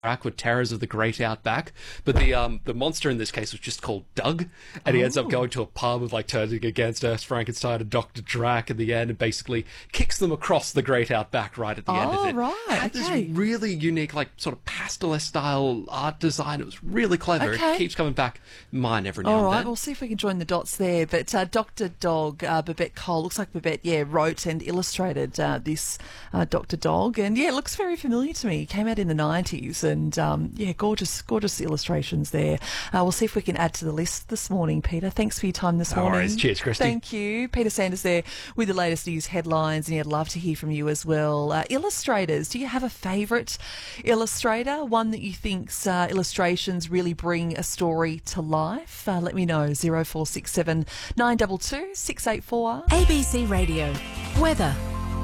with Terrors of the Great Outback, but the monster in this case was just called Doug, and he ends up going to a pub of turning against Ernst Frankenstein and Dr. Drac in the end, and basically kicks them across the Great Outback right at the end of it. Had this really unique, sort of pastel style art design. It was really clever. It keeps coming back in mine every now and then. All right, we'll see if we can join the dots there. But Dr. Dog, Babette Cole, looks like Babette, wrote and illustrated this Dr. Dog, and it looks very familiar to me. It came out in the 90s. And, gorgeous illustrations there. We'll see if we can add to the list this morning, Peter. Thanks for your time this morning. All right. Cheers, Christy. Thank you. Peter Sanders there with the latest news headlines, and I'd love to hear from you as well. Illustrators, do you have a favourite illustrator? One that you think's illustrations really bring a story to life? Let me know. 0467 922 684. ABC Radio. Weather.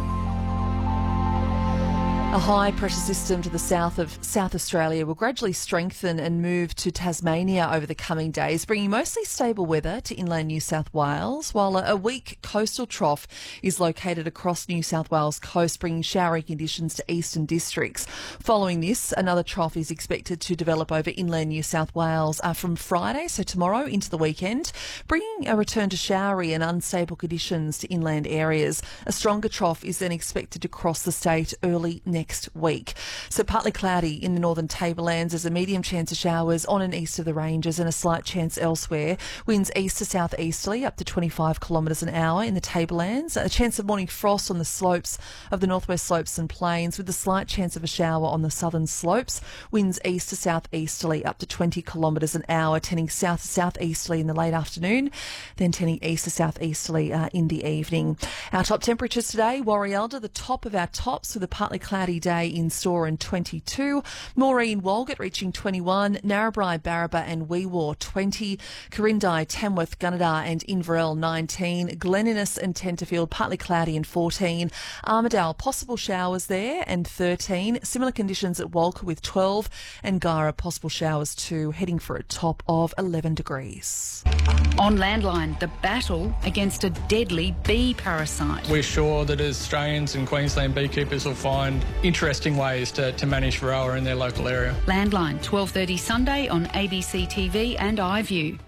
A high-pressure system to the south of South Australia will gradually strengthen and move to Tasmania over the coming days, bringing mostly stable weather to inland New South Wales, while a weak coastal trough is located across New South Wales coast, bringing showery conditions to eastern districts. Following this, another trough is expected to develop over inland New South Wales from Friday, so tomorrow, into the weekend, bringing a return to showery and unstable conditions to inland areas. A stronger trough is then expected to cross the state early next week. So partly cloudy in the northern tablelands. There's a medium chance of showers on and east of the ranges and a slight chance elsewhere. Winds east to southeasterly up to 25 kilometres an hour in the tablelands. A chance of morning frost on the slopes of the northwest slopes and plains, with a slight chance of a shower on the southern slopes. Winds east to southeasterly up to 20 kilometres an hour, tending south to southeasterly in the late afternoon, then tending east to southeasterly in the evening. Our top temperatures today: Warrialda, the top of our tops, with a partly cloudy day in store, and 22. Maureen, Walgett reaching 21. Narrabri, Barraba and Wee Waa 20. Corindai, Tamworth, Gunnedah and Inverell 19. Glen Innes and Tenterfield partly cloudy and 14. Armidale, possible showers there, and 13. Similar conditions at Walker with 12. And Guyra, possible showers too, heading for a top of 11 degrees. On Landline, the battle against a deadly bee parasite. We're sure that Australians and Queensland beekeepers will find interesting ways to manage varroa in their local area. Landline, 12:30 Sunday on ABC TV and iView.